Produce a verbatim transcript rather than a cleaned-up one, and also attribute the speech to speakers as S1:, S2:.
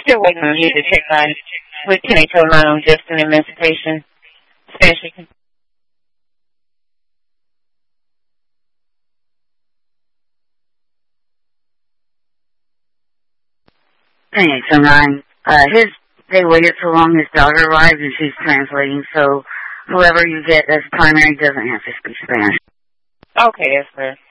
S1: Still waiting on you to check on Lieutenant Tolano, Justin Emancipation. Spanish.
S2: Hey, so nine. Uh, his, they waited so long his daughter arrived and she's translating, so whoever you get as primary doesn't have to speak Spanish.
S1: Okay, yes, sir.